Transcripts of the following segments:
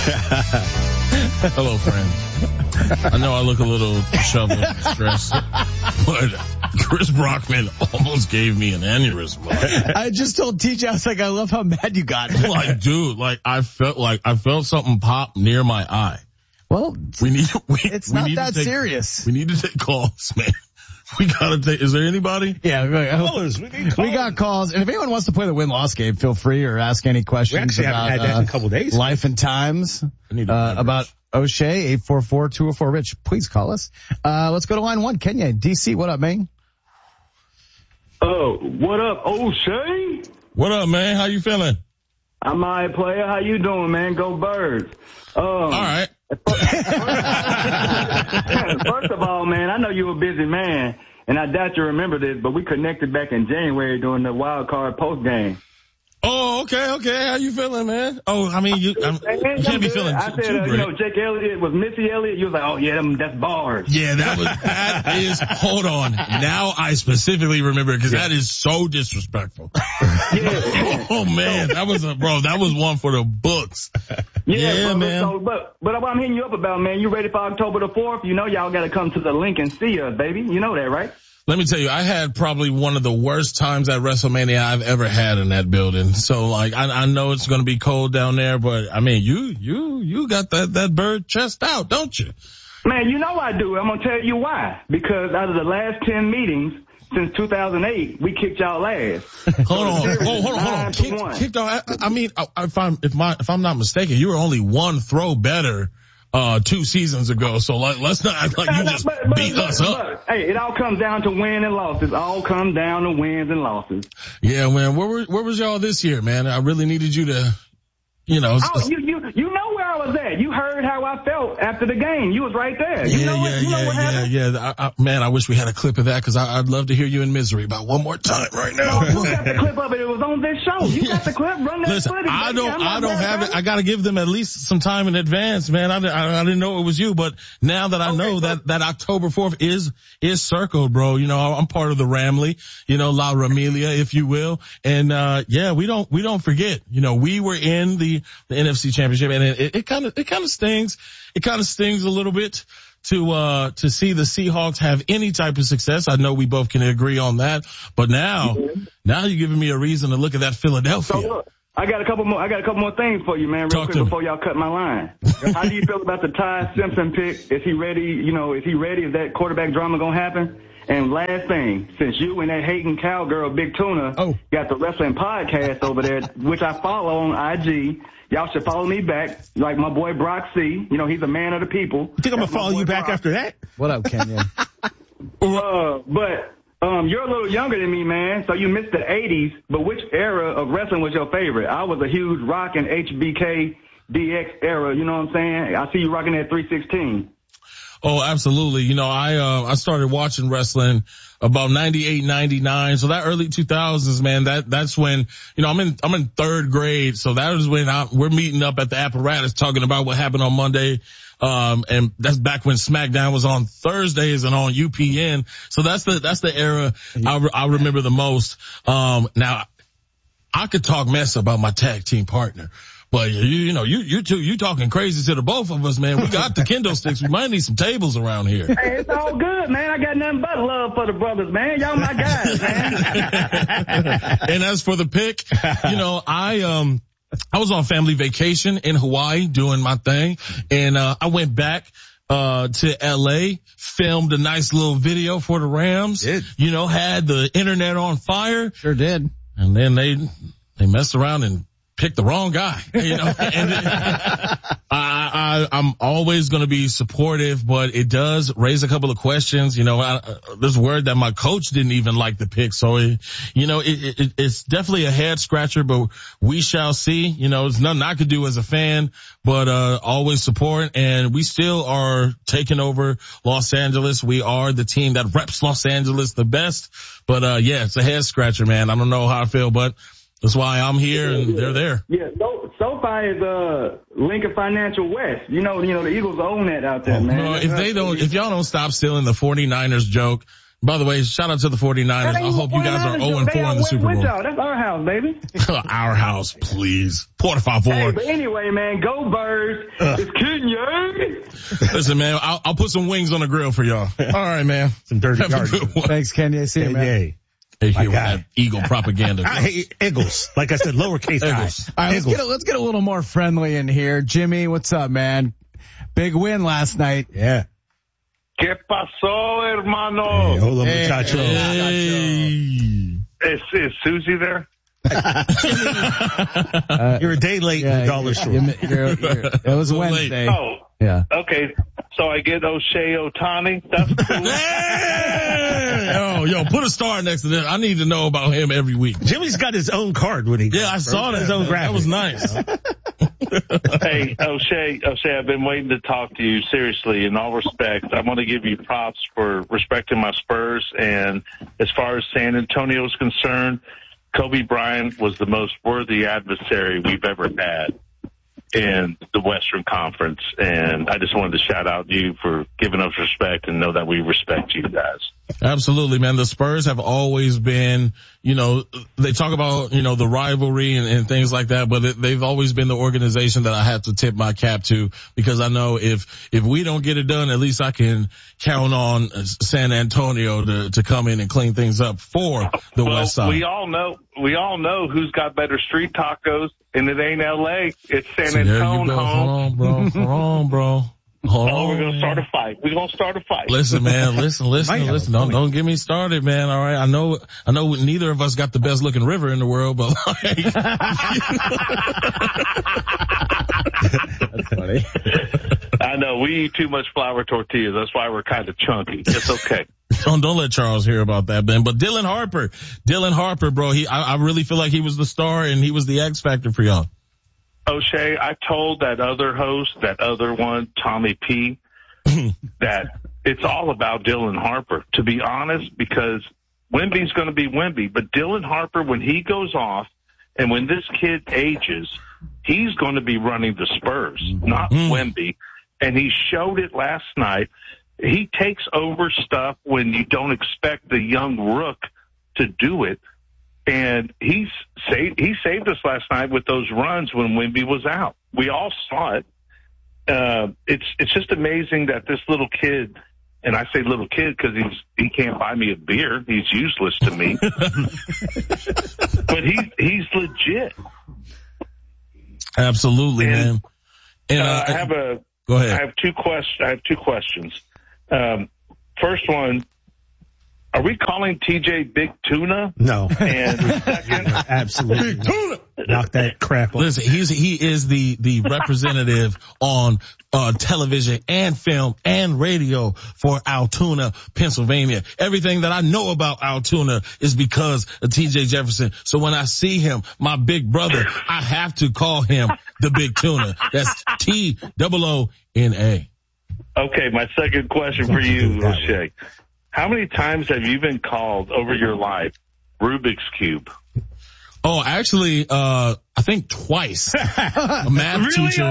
Hello, friends. I know I look a little disheveled and stressed, but Chris Brockman almost gave me an aneurysm. I just told TJ, I was like, I love how mad you got. Like, dude, I felt something pop near my eye. Well, it's not that serious. We need to take calls, man. We gotta take, is there anybody? Yeah, callers. We got calls. And if anyone wants to play the win-loss game, feel free or ask any questions we actually about, haven't had that in a couple days. Life and times, about O'Shea, 844-204-RICH. Please call us. Let's go to line 1. Kenya, DC, what up, man? Oh, what up, O'Shea? What up, man? How you feeling? I'm my player. How you doing, man? Go Birds. All right. First of all, man, I know you're a busy man, and I doubt you remember this, but we connected back in January during the wild card post game. Oh, okay. How you feeling, man? Oh, I mean, you can't be feeling I said, too great. Jake Elliott was Missy Elliott. You was like, oh yeah, that's bars. Yeah, that is, hold on. Now I specifically remember because that is so disrespectful. Yeah. Oh man, that was one for the books. Yeah, man. But what I'm hitting you up about, man, you ready for October the 4th? You know y'all gotta come to the link and see us, baby. You know that, right? Let me tell you, I had probably one of the worst times at WrestleMania I've ever had in that building. So I know it's going to be cold down there, but I mean, you got that bird chest out, don't you? Man, you know I do. I'm going to tell you why. Because out of the last 10 meetings since 2008, we kicked y'all last. Hold on. Kicked out. I mean, if I'm not mistaken, you were only one throw better 2 seasons ago, so let's not act like you just beat us up. Hey, it all comes down to wins and losses. All comes down to wins and losses. Yeah, man. Where was y'all this year, man? I really needed you to, you know where I was at. You heard how I felt after the game. You was right there. You know what happened? Man, I wish we had a clip of that because I'd love to hear you in misery about one more time right now. No, you got the clip of it. It was on this show. You got the clip. Run that footage. I don't have it. I got to give them at least some time in advance, man. I didn't know it was you, but now that I know that October 4th is circled, bro. You know, I'm part of the Ramley, La Ramelia, if you will. And, we don't forget, we were in the NFC Championship, and it kind of stings. It kind of stings a little bit to see the Seahawks have any type of success. I know we both can agree on that, but now you're giving me a reason to look at that Philadelphia. So look, I got a couple more things for you, man, real quick before y'all cut my line. How do you feel about the Ty Simpson pick? Is he ready? Is he ready? Is that quarterback drama gonna happen? And last thing, since you and that hating cowgirl Big Tuna got the wrestling podcast over there, which I follow on IG, y'all should follow me back, like my boy Brock C. He's a man of the people. You think I'm gonna follow you back after that? What up, Kenya? But you're a little younger than me, man, so you missed the 80s, but which era of wrestling was your favorite? I was a huge Rock and HBK DX era, you know what I'm saying? I see you rocking that 316. Oh, absolutely. I started watching wrestling about 98, 99. So that early 2000s, man, that's when, I'm in 3rd grade. So that was when we're meeting up at the apparatus talking about what happened on Monday. And that's back when SmackDown was on Thursdays and on UPN. So that's the era I remember the most. Now I could talk mess about my tag team partner. But you talking crazy to the both of us, man. We got the kendo sticks. We might need some tables around here. Hey, it's all good, man. I got nothing but love for the brothers, man. Y'all my guys, man. And as for the pick, I was on family vacation in Hawaii doing my thing, and I went back to LA, filmed a nice little video for the Rams. Did. Had the internet on fire. Sure did. And then they messed around and picked the wrong guy, and I'm always going to be supportive, but it does raise a couple of questions. There's word that my coach didn't even like the pick. So, it's definitely a head scratcher, but we shall see. It's nothing I could do as a fan, but, always support. And we still are taking over Los Angeles. We are the team that reps Los Angeles the best. But, it's a head scratcher, man. I don't know how I feel, but that's why I'm here and they're there. Yeah, SoFi is Lincoln Financial West. The Eagles own that out there, man. No, if y'all don't stop stealing the 49ers joke, By the way, shout out to the 49ers. I hope you guys are 0-4 in the Super Bowl. That's our house, baby. Our house, please. Por favor. Hey, but anyway, man, go Birds. It's Kenya. Listen, man, I'll put some wings on the grill for y'all. All right, man. Some dirty Have a good one. Thanks, Kenya. See you, man. Hey, here with that Eagle propaganda. I hate Eagles. Like I said, lowercase Eagles. All right, let's get a little more friendly in here. Jimmy, what's up, man? Big win last night. Yeah. ¿Qué pasó, hermano? Hey, hola, muchacho. Hey. Is Susie there? You're a day late in the dollar store. It was Wednesday. Oh, yeah. Okay. So I get O'Shea Ohtani. That's cool. Oh, yo, put a star next to this. I need to know about him every week. Jimmy's got his own card when he. Yeah, I saw that. His own graphic. That was nice. Hey, O'Shea, I've been waiting to talk to you seriously. In all respect, I want to give you props for respecting my Spurs. And as far as San Antonio is concerned, Kobe Bryant was the most worthy adversary we've ever had in the Western Conference. And I just wanted to shout out you for giving us respect and know that we respect you guys. Absolutely, man. The Spurs have always been, they talk about, the rivalry and things like that, but they've always been the organization that I have to tip my cap to, because I know if we don't get it done, at least I can count on San Antonio to come in and clean things up for the West Side. We all know who's got better street tacos, and it ain't LA. It's San Antonio. There you go. Hold on, bro. We're going to start a fight. Listen, man. Listen. Don't get me started, man. All right. I know neither of us got the best looking river in the world, but like. That's funny. I know we eat too much flour tortillas. That's why we're kind of chunky. It's okay. Don't let Charles hear about that, Ben. But Dylan Harper, bro, I really feel like he was the star and he was the X factor for y'all. O'Shea, I told that other host, that other one, Tommy P, that it's all about Dylan Harper, to be honest, because Wemby's going to be Wemby. But Dylan Harper, when he goes off and when this kid ages, he's going to be running the Spurs, not Wemby. And he showed it last night. He takes over stuff when you don't expect the young rook to do it. And he saved us last night with those runs when Wemby was out. We all saw it. It's just amazing that this little kid, and I say little kid because he can't buy me a beer. He's useless to me. But he's legit. Absolutely, man. And go ahead. I have two questions. First one. Are we calling TJ Big Tuna? No. And second, absolutely. Big Tuna. Knock that crap off. Listen, he is the representative on television and film and radio for Altoona, Pennsylvania. Everything that I know about Altoona is because of TJ Jefferson. So when I see him, my big brother, I have to call him the Big Tuna. That's TOONA. Okay, my second question for you, O'Shea. How many times have you been called over your life Rubik's Cube? Oh, actually, I think twice. A math teacher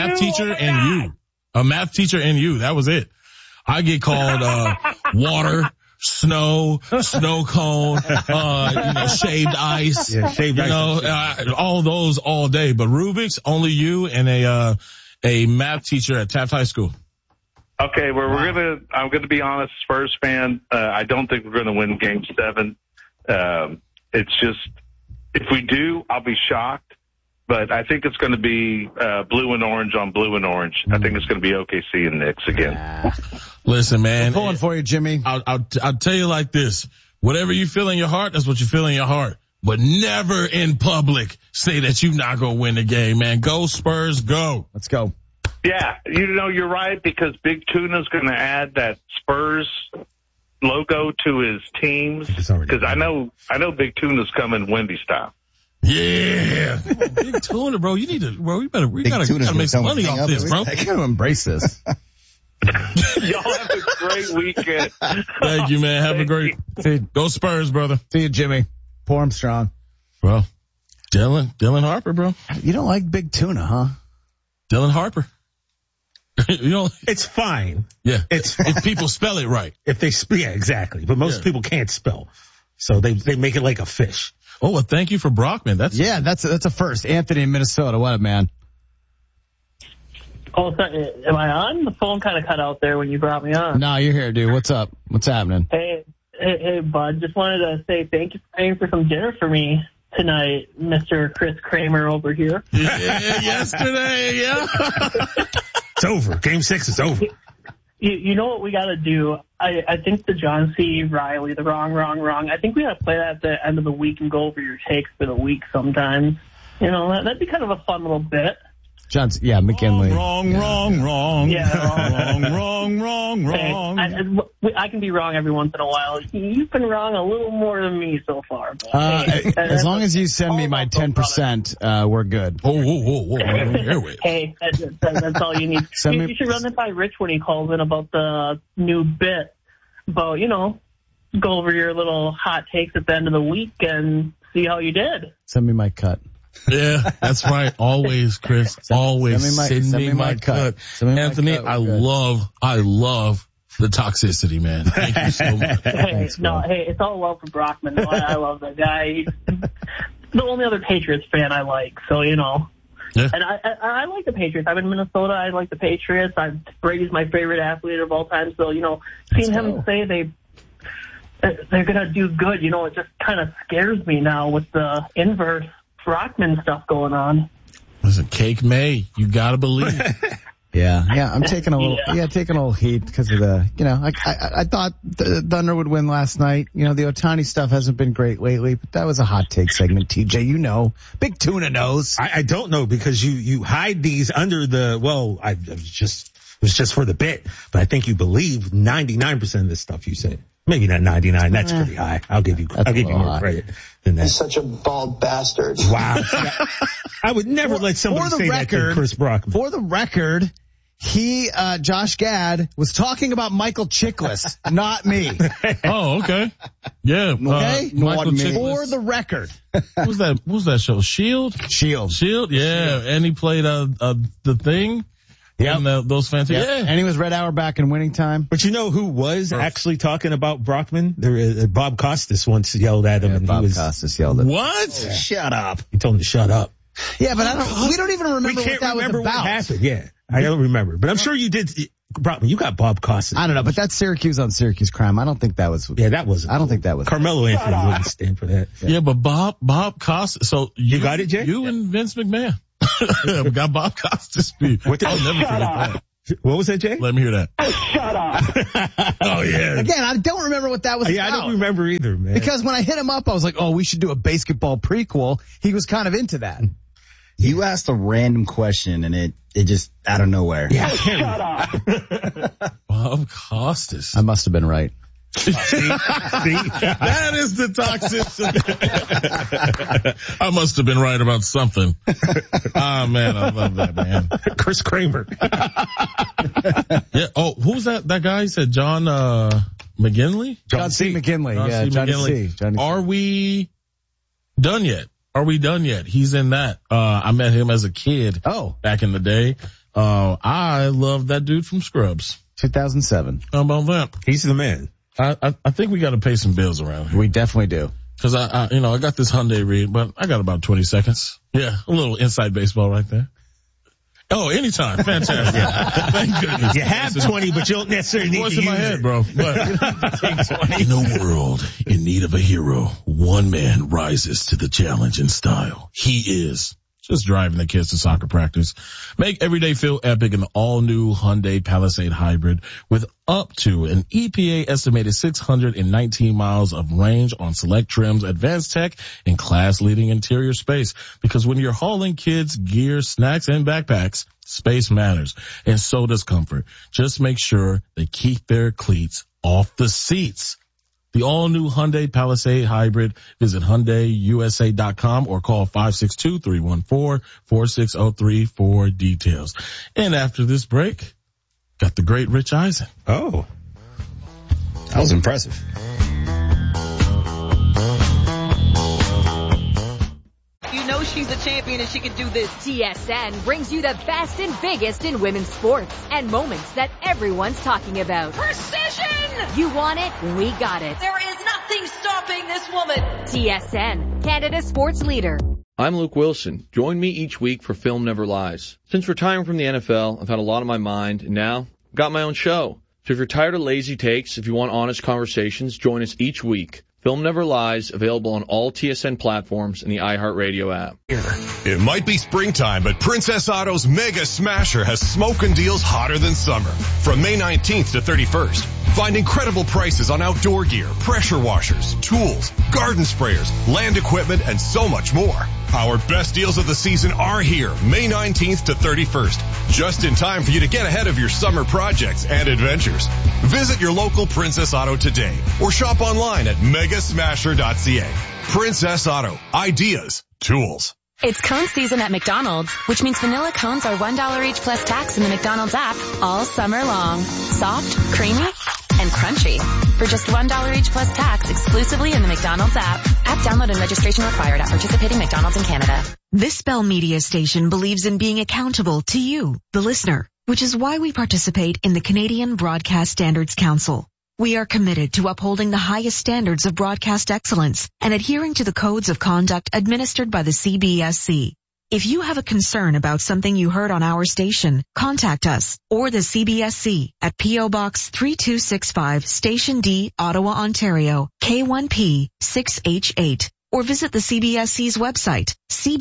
and you. That was it. I get called, water, snow cone, shaved ice. Yeah, shaved ice. All those all day. But Rubik's, only you and a math teacher at Taft High School. Okay, well, I'm going to be honest, Spurs fan. I don't think we're going to win Game 7. It's just, if we do, I'll be shocked. But I think it's going to be blue and orange on blue and orange. I think it's going to be OKC and Knicks again. Listen, man. I'm pulling for you, Jimmy. I'll tell you like this. Whatever you feel in your heart, that's what you feel in your heart. But never in public say that you're not going to win the game, man. Go Spurs, go. Let's go. Yeah, you're right, because Big Tuna's going to add that Spurs logo to his teams. Because I know Big Tuna's coming Wemby style. Yeah. Big Tuna, bro. We gotta make some money off this, bro. I gotta embrace this. Y'all have a great weekend. Thank you, man. Have a great, go Spurs, brother. See you, Jimmy. Pour 'em strong. Bro. Dylan Harper, bro. You don't like Big Tuna, huh? Dylan Harper. You know, it's fine. Yeah. It's if people spell it right. If they yeah, exactly. But most people can't spell. So they make it like a fish. Oh, well, thank you for Brockman. That's a first. Anthony in Minnesota. What up, man? Oh, am I on? The phone kind of cut out there when you brought me on. No, you're here, dude. What's up? What's happening? Hey, bud. Just wanted to say thank you for paying for some dinner for me tonight, Mr. Chris Kramer over here. Yeah, yesterday, yeah. It's over. Game 6 is over. You know what we got to do? I think the John C. Riley, the wrong. I think we got to play that at the end of the week and go over your takes for the week sometimes. You know, that'd be kind of a fun little bit. Johnson, yeah, McKinley. Wrong. Yeah, wrong. Hey, I can be wrong every once in a while. You've been wrong a little more than me so far. But, as long as you send me my 10%, we're good. Whoa. Hey, that's all you need. You should run it by Rich when he calls in about the new bit. But, you know, go over your little hot takes at the end of the week and see how you did. Send me my cut. Yeah, that's right. Always, Chris. Always send me my cut. Anthony, I love the toxicity, man. Thank you so much. Thanks, it's all love for Brockman. I love that guy. He's the only other Patriots fan I like, so, you know. Yeah. And I like the Patriots. I'm in Minnesota. I like the Patriots. Brady's my favorite athlete of all time, so, you know, seeing him say they're going to do good, you know, it just kind of scares me now with the inverse Brockman stuff going on. Listen, Cake May, you gotta believe. Yeah, I'm taking a little heat because of the, you know, I thought the Thunder would win last night. You know, the Ohtani stuff hasn't been great lately, but that was a hot take segment. TJ, you know, Big Tuna knows. I don't know because you hide these under the, it was just for the bit, but I think you believe 99% of this stuff you said. Maybe not 99. That's pretty high. I'll give you more credit than that. He's such a bald bastard. Wow. I would never let somebody say that to Chris Brockman. For the record, Josh Gad was talking about Michael Chiklis, not me. Oh, okay. Yeah. Okay. Michael Chiklis. For the record. What was that show? Shield? Shield. Yeah. And he played the Thing. Yeah, those fancy. Yeah, and he was Red Auerbach in Winning Time. But you know who was actually talking about Brockman? Bob Costas once yelled at him, and Costas yelled at him. What? Yeah. Shut up! He told him to shut up. Yeah, but we don't even remember what that was about. What happened. Yeah, I don't remember, but I'm sure you did. Brockman, you got Bob Costas. I don't know, but that's Syracuse on Syracuse crime. I don't think that was. Yeah, that wasn't. I don't think that was. Carmelo Anthony wouldn't stand for that. Yeah, but Bob Costas. So you got it, Jay? You and Vince McMahon. We got Bob Costas. I'll never forget that. What was that, Jay? Let me hear that. Shut up. Oh, yeah. Again, I don't remember what that was about. I don't remember either, man. Because when I hit him up, I was like, we should do a basketball prequel. He was kind of into that. You asked a random question, and it just out of nowhere. Yeah. Shut up. Bob Costas. I must have been right. See? That is the toxicity. I must have been right about something. Man, I love that, man. Chris Kramer. Yeah. Oh, who's that guy? He said John McGinley? John C. McGinley. Yeah, Johnny C. Are we done yet? He's in that. I met him as a kid. Back in the day. I love that dude from Scrubs. 2007. How about that? He's the man. I think we got to pay some bills around here. We definitely do. Cause I got this Hyundai read, but I got about 20 seconds. Yeah. A little inside baseball right there. Oh, anytime. Fantastic. Thank goodness. You have 20, but you don't necessarily need to use in my head, bro. But in a world in need of a hero, one man rises to the challenge in style. He is just driving the kids to soccer practice. Make every day feel epic in the all-new Hyundai Palisade Hybrid with up to an EPA estimated 619 miles of range on select trims, advanced tech, and class-leading interior space. Because when you're hauling kids, gear, snacks, and backpacks, space matters, and so does comfort. Just make sure they keep their cleats off the seats. The all-new Hyundai Palisade Hybrid. Visit HyundaiUSA.com or call 562-314-4603 for details. And after this break, got the great Rich Eisen. Oh, that was impressive. she's a champion and she can do this. TSN brings you the best and biggest in women's sports and moments that everyone's talking about. Precision! You want it? We got it. There is nothing stopping this woman. TSN, Canada's sports leader. I'm Luke Wilson. Join me each week for Film Never Lies. Since retiring from the NFL, I've had a lot on my mind, and now I've got my own show. So if you're tired of lazy takes, if you want honest conversations, join us each week. Film Never Lies, available on all TSN platforms and the iHeartRadio app. It might be springtime, but Princess Auto's Mega Smasher has smoking deals hotter than summer. From May 19th to 31st, find incredible prices on outdoor gear, pressure washers, tools, garden sprayers, land equipment, and so much more. Our best deals of the season are here, May 19th to 31st, just in time for you to get ahead of your summer projects and adventures. Visit your local Princess Auto today or shop online at megasmasher.ca. Princess Auto. Ideas. Tools. It's cone season at McDonald's, which means vanilla cones are $1 each plus tax in the McDonald's app all summer long. Soft, creamy, and crunchy. For just $1 each plus tax exclusively in the McDonald's app. App download and registration required at participating McDonald's in Canada. This Bell Media station believes in being accountable to you, the listener, which is why we participate in the Canadian Broadcast Standards Council. We are committed to upholding the highest standards of broadcast excellence and adhering to the codes of conduct administered by the CBSC. If you have a concern about something you heard on our station, contact us or the CBSC at P.O. Box 3265, Station D, Ottawa, Ontario, K1P 6H8, or visit the CBSC's website,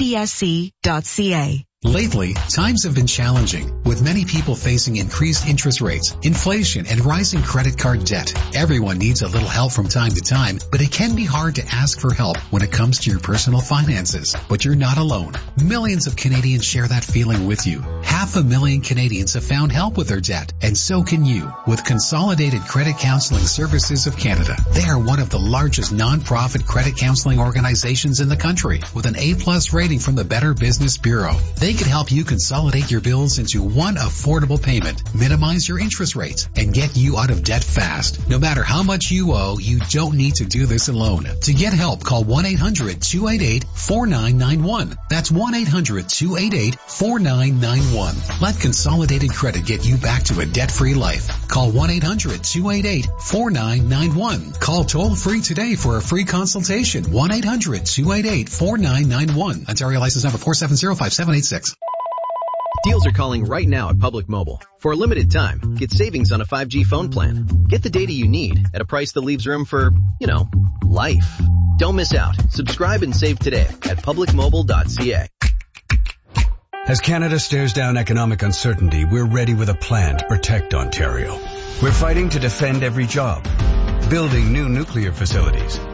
cbsc.ca. Lately, times have been challenging, with many people facing increased interest rates, inflation, and rising credit card debt. Everyone needs a little help from time to time, but it can be hard to ask for help when it comes to your personal finances. But you're not alone. Millions of Canadians share that feeling with you. 500,000 Canadians have found help with their debt, and so can you, with Consolidated Credit Counseling Services of Canada. They are one of the largest non-profit credit counseling organizations in the country, with an A+ rating from the Better Business Bureau. They can help you consolidate your bills into one affordable payment, minimize your interest rates, and get you out of debt fast. No matter how much you owe, you don't need to do this alone. To get help, call 1-800-288-4991. That's 1-800-288-4991. Let Consolidated Credit get you back to a debt-free life. Call 1-800-288-4991. Call toll-free today for a free consultation. 1-800-288-4991. Ontario license number 4705786. Deals are calling right now at Public Mobile. For a limited time, get savings on a 5G phone plan. Get the data you need at a price that leaves room for, life. Don't miss out. Subscribe and save today at publicmobile.ca. As Canada stares down economic uncertainty, we're ready with a plan to protect Ontario. We're fighting to defend every job, building new nuclear facilities,